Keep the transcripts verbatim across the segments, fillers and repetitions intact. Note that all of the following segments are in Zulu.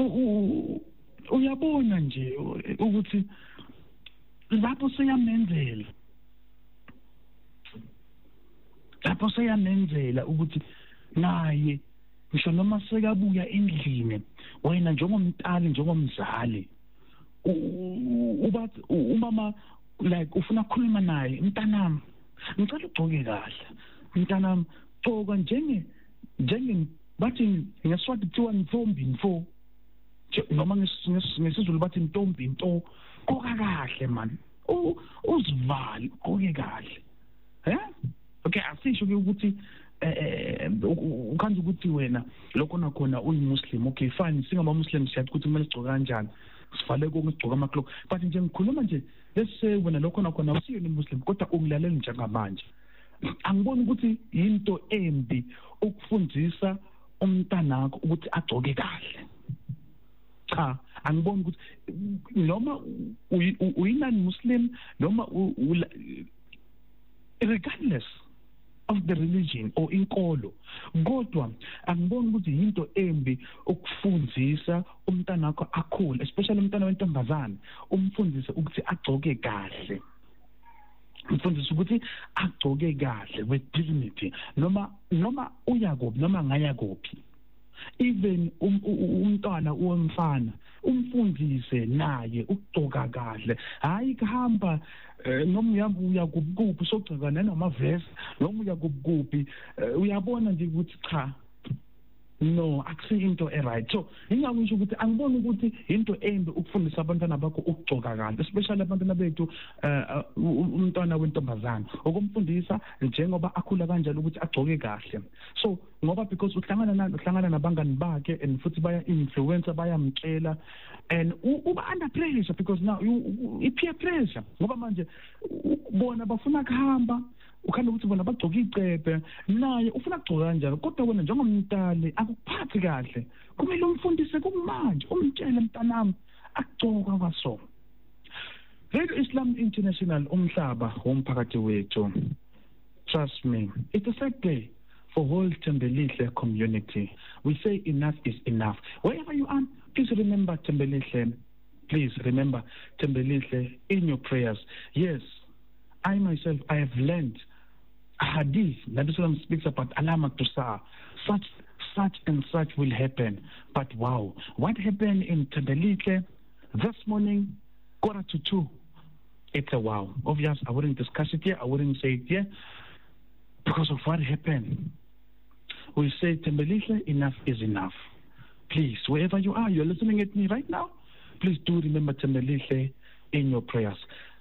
uyabona nje ukuthi lapho seyamenzela lapho seyamenzela ukuthi naye ngisho noma sekabuya endlini wena njengomntali njengomzali ubathi umama like ufuna ukukhuluma naye mntanami ngicela ugcoke kahle mntanami gcoka njenge njenge bathi ngeSwati kuthiwa intombi mfo noma ngesizulu bathi intombi into gcoka kahle man uzivale ugcoke kahle eh okay asisho ke ukuthi eh ukhanza ukuthi wena lokho nakhona uyimuslim okay fine singama muslims siyathi ukuthi kumele sigcoka kanjani sivale kokugcoka amaklock but nje ngikhuluma nje let's say wena lokho nakhona usiyo ni muslim kodwa ungilalela njengamanje angiboni ukuthi into embi ukufundisa umntanakho ukuthi agcoke kahle cha angiboni ukuthi noma uyinani muslim noma regardless of the religion or inkolo kodwa angiboni ukuthi into embi ukufundisa umntanakho akhule especially umntana wentombazane umfundise ukuthi agcoke kahle umfundise ukuthi agcoke kahle with dignity noma noma uya kuphi noma ngaya kuphi even umntwana womfana umfundise naye ukugcoka kahle hayi kuhamba noma uyabuya kubukuphi sogcoka noma verse noma uya kubukuphi uyabona nje ukuthi cha no akusi into eright so ngingakusho ukuthi angiboni ukuthi into embi ukufundisa abantwana bakho ukugcoka kahle especially abantwana bethu umntwana wentombazana ukumfundisa njengoba akhula kanjalo ukuthi agcoke kahle so ngoba because uhlangana nalo uhlangana nabangani bakhe and futhi baya influencer bayamtshela and uba under pressure because now i peer pressure ngoba manje bona bafuna kuhamba ukhanda ukuthi bona bagcoka icephe naye ufuna ukugcoka kanjalo kodwa wena njengomntali akuphathi kahle kumele umfundise kumanje umtshele mntanami agcoka kwaso Radio Islam International umhlaba womphakathi wethu trust me it's a sad day for whole Thembelihle community. We say enough is enough. Wherever you are, please remember Thembelihle. Please remember Thembelihle in your prayers. Yes, I myself, I have learned a hadith. Nabi Sallam speaks about alamat tusa. Such, such and such will happen. But wow, what happened in Thembelihle this morning, quarter to two? It's a wow. Obvious, I wouldn't discuss it here. I wouldn't say it here because of what happened. We say, Thembelihle, enough is enough. Please, wherever you are, you're listening at me right now, please do remember Thembelihle in your prayers.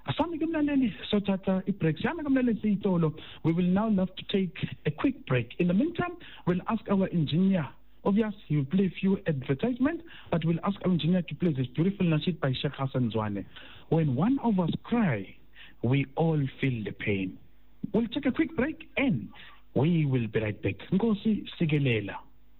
We will now love to take a quick break. In the meantime, we'll ask our engineer, obviously he will play a few advertisements, but we'll ask our engineer to play this beautiful nasheed by Sheikh Hassan Zwane. When one of us cry, we all feel the pain. We'll take a quick break and we will be right back. Nkosi Sigelela.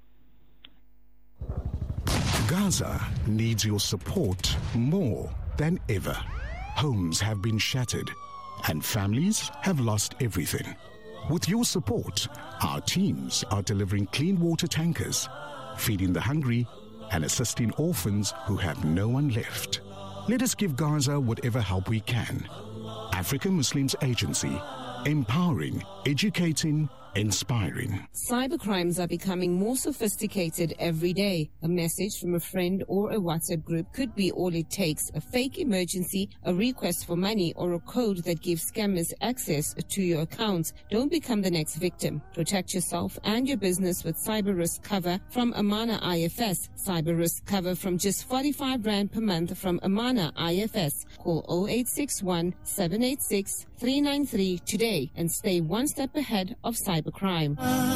Gaza needs your support more than ever. Homes have been shattered and families have lost everything. With your support, our teams are delivering clean water tankers, feeding the hungry and assisting orphans who have no one left. Let us give Gaza whatever help we can. African Muslims Agency, empowering, educating, inspiring. Cybercrimes are becoming more sophisticated every day. A message from a friend or a WhatsApp group could be all it takes. A fake emergency, a request for money, or a code that gives scammers access to your accounts. Don't become the next victim. Protect yourself and your business with cyber risk cover from Amana I F S. Cyber risk cover from just forty-five rand per month from Amana I F S. Call zero eight six one, seven eight six, three nine three today and stay one step ahead of cybercrime.